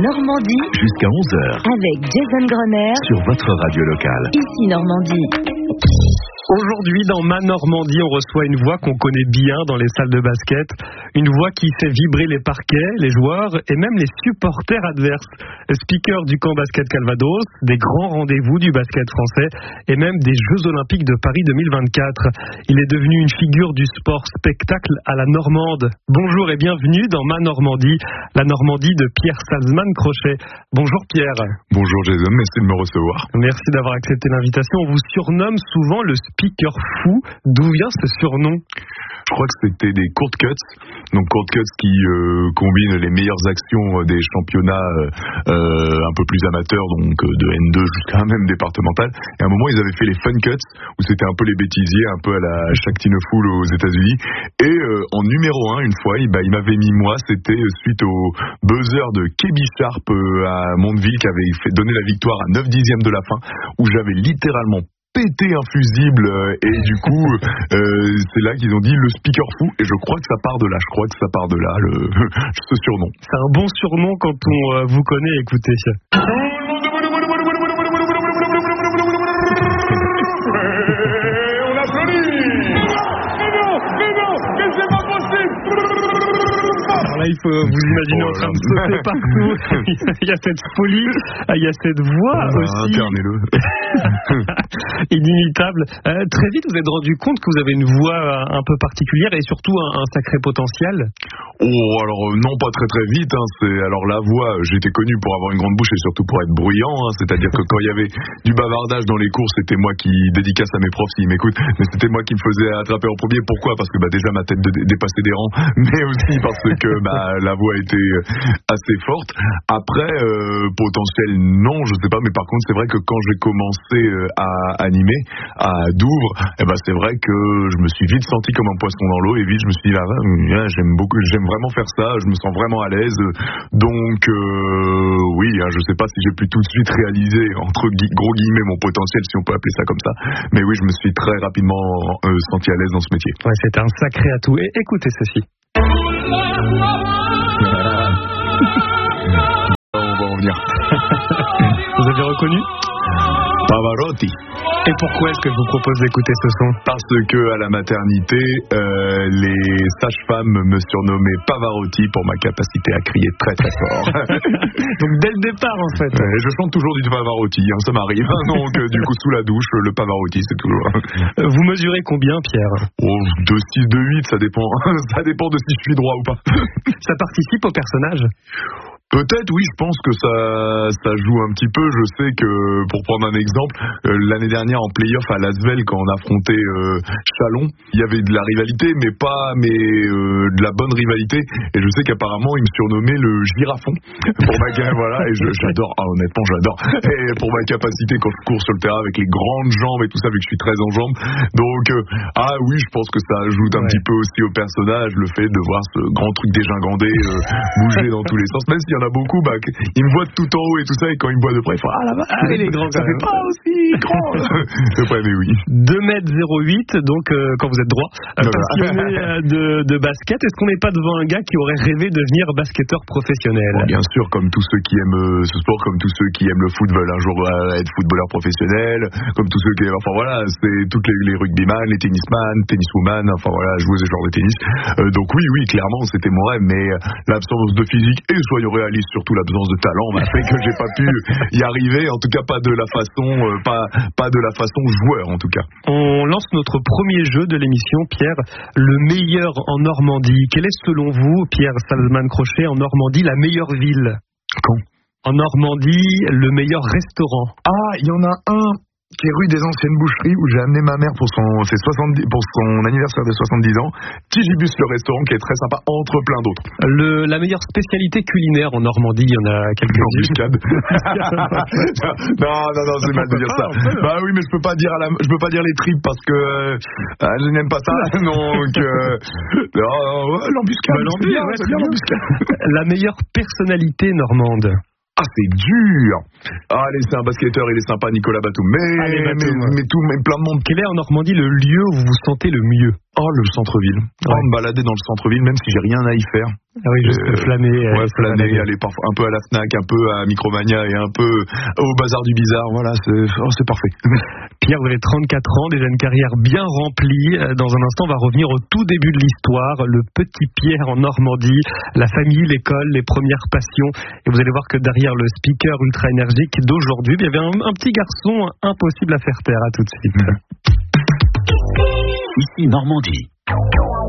Normandie jusqu'à 11h avec Jason Grenier sur votre radio locale. Ici Normandie. Aujourd'hui, dans Ma Normandie, on reçoit une voix qu'on connaît bien dans les salles de basket. Une voix qui fait vibrer les parquets, les joueurs et même les supporters adverses. Speaker du camp basket Calvados, des grands rendez-vous du basket français et même des Jeux Olympiques de Paris 2024. Il est devenu une figure du sport spectacle à la normande. Bonjour et bienvenue dans Ma Normandie, la Normandie de Pierre Salzman-Crochet. Bonjour Pierre. Bonjour Jason, merci de me recevoir. Merci d'avoir accepté l'invitation. On vous surnomme souvent le speaker fou. D'où vient ce surnom ? Je crois que c'était des court cuts, donc court cuts qui combinent les meilleures actions des championnats un peu plus amateurs, donc de N2 jusqu'à même départemental. Et à un moment, ils avaient fait les fun cuts, où c'était un peu les bêtisiers, un peu à la Shakti Fool aux États-Unis. Et en numéro 1, une fois, il m'avait mis moi, c'était suite au buzzer de Kebi Sharp à Mondeville, qui avait donné la victoire à 9/10 de la fin, où j'avais littéralement pété un fusible et du coup c'est là qu'ils ont dit le speaker fou et je crois que ça part de là, ce surnom. C'est un bon surnom quand on vous connaît, écoutez. On applaudit. Mais c'est pas possible. Alors là, il faut vous imaginer en train de sauter partout. Il y a cette folie, il y a cette voix aussi. Internez-le. Inimitable. Très vite, vous êtes rendu compte que vous avez une voix un peu particulière et surtout un sacré potentiel. Oh, alors non, pas très très vite. Alors la voix, j'étais connu pour avoir une grande bouche et surtout pour être bruyant. C'est-à-dire que quand il y avait du bavardage dans les cours, c'était moi qui dédicace à mes profs s'ils m'écoutent. Mais c'était moi qui me faisais attraper en premier. Pourquoi ? Parce que déjà ma tête dépassait des rangs, mais aussi parce que la voix était assez forte. Après, potentiel, non, je sais pas. Mais par contre, c'est vrai que quand j'ai commencé à animer à Douvres, c'est vrai que je me suis vite senti comme un poisson dans l'eau et vite je me suis dit j'aime vraiment faire ça, je me sens vraiment à l'aise. Donc oui, je sais pas si j'ai pu tout de suite réaliser entre gros guillemets mon potentiel, si on peut appeler ça comme ça. Mais oui, je me suis très rapidement senti à l'aise dans ce métier. Ouais, c'était un sacré atout. Et écoutez ceci. On va en venir. Vous avez reconnu ? Pavarotti. Et pourquoi est-ce que je vous propose d'écouter ce son ? Parce que à la maternité, les sages-femmes me surnommaient Pavarotti pour ma capacité à crier très très fort. Donc dès le départ en fait. Je chante toujours du Pavarotti, ça m'arrive. Donc du coup sous la douche, le Pavarotti c'est toujours. Vous mesurez combien, Pierre ? 2,6, 2,8, ça dépend. Ça dépend de si je suis droit ou pas. Ça participe au personnage ? Peut-être, oui, je pense que ça joue un petit peu. Je sais que, pour prendre un exemple, l'année dernière en play-off à Lasvel, quand on affrontait Chalon, il y avait de la rivalité, mais de la bonne rivalité. Et je sais qu'apparemment, ils me surnommaient le girafon pour ma voilà. Et j'adore. Honnêtement, j'adore. Et pour ma capacité quand je cours sur le terrain avec les grandes jambes et tout ça, vu que je suis très en jambes. Donc, oui, je pense que ça ajoute un petit peu aussi au personnage, le fait de voir ce grand truc dégingandé bouger dans tous les sens. Même s'il y en a beaucoup, ils me voient de tout en haut et tout ça, et quand ils me voient de près, ils font la vache, il est grand, ça fait pas aussi grand. C'est pas, mais oui. 2,08 m, donc quand vous êtes droit, passionné de basket, est-ce qu'on n'est pas devant un gars qui aurait rêvé de devenir basketteur professionnel ? Bon, bien sûr, comme tous ceux qui aiment ce sport, comme tous ceux qui aiment le foot veulent un jour être footballeur professionnel, comme tous ceux qui c'est toutes les rugbyman, les tennisman, tenniswoman, joueuses et joueurs de tennis. Donc oui, clairement, c'était mon rêve, mais l'absence de physique et soyons réalistes, surtout l'absence de talent m'a fait que j'ai pas pu y arriver, en tout cas pas de la façon joueur en tout cas. On lance notre premier jeu de l'émission, Pierre, le meilleur en Normandie. Quel est selon vous, Pierre Salzman-Crochet, en Normandie, la meilleure ville ? Quand ? En Normandie, le meilleur restaurant. Il y en a un qui est rue des Anciennes Boucheries, où j'ai amené ma mère pour son anniversaire de 70 ans. Tigibus, le restaurant, qui est très sympa, entre plein d'autres. La meilleure spécialité culinaire en Normandie, il y en a quelques-unes. L'embuscade. non, c'est mal de dire ça. Oui, mais je peux pas dire les tripes parce que je n'aime pas ça. Donc, l'embuscade. C'est bien l'embuscade. La meilleure personnalité normande. C'est dur. Allez, c'est un basketteur, il est sympa, Nicolas Batum. Mais plein de monde. Quel est en Normandie le lieu où vous vous sentez le mieux ? Le centre-ville. Me balader dans le centre-ville, même si j'ai rien à y faire. Ah oui, juste flâner. Flâner, aller un peu à la Fnac, un peu à Micromania et un peu au Bazar du Bizarre. Voilà, c'est parfait. Pierre, vous avez 34 ans, déjà une carrière bien remplie. Dans un instant, on va revenir au tout début de l'histoire, le petit Pierre en Normandie, la famille, l'école, les premières passions. Et vous allez voir que derrière le speaker ultra énergique d'aujourd'hui, il y avait un petit garçon impossible à faire taire. À tout de suite. Ici Normandie.